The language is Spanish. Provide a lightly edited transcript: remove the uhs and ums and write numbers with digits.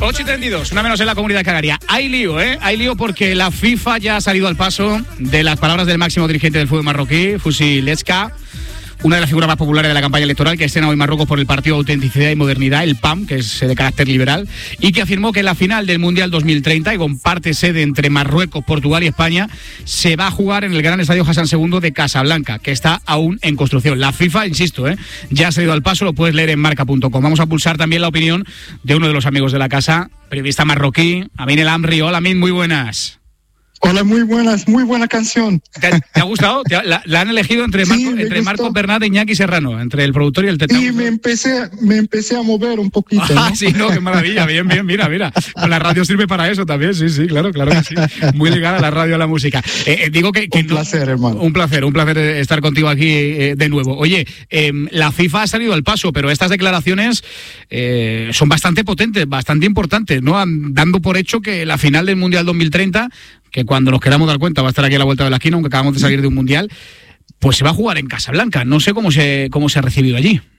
8:32, una menos en la Comunidad Canaria. Hay lío, Hay lío porque la FIFA ya ha salido al paso de las palabras del máximo dirigente del fútbol marroquí, Fusi Lezka, una de las figuras más populares de la campaña electoral que escena hoy Marruecos por el Partido Autenticidad y Modernidad, el PAM, que es de carácter liberal, y que afirmó que la final del Mundial 2030, y comparte sede entre Marruecos, Portugal y España, se va a jugar en el Gran Estadio Hassan II de Casablanca, que está aún en construcción. La FIFA, insisto, ya ha salido al paso, lo puedes leer en marca.com. Vamos a pulsar también la opinión de uno de los amigos de la casa, periodista marroquí, Amin El Amri. Hola, Amin, muy buenas. Hola, muy buena canción. ¿Te ha gustado? La han elegido entre Marcos Bernat e Iñaki Serrano, entre el productor y el Sí, me empecé a mover un poquito. ¿No? Sí, no, qué maravilla, bien, mira. La radio sirve para eso también, sí, claro que sí. Muy ligada la radio a la música. Digo que un placer, hermano. Un placer estar contigo aquí de nuevo. Oye, la FIFA ha salido al paso, pero estas declaraciones son bastante potentes, bastante importantes, ¿no? Dando por hecho que la final del Mundial 2030, que cuando nos queramos dar cuenta va a estar aquí a la vuelta de la esquina, aunque acabamos de salir de un Mundial, pues se va a jugar en Casablanca. No sé cómo se ha recibido allí.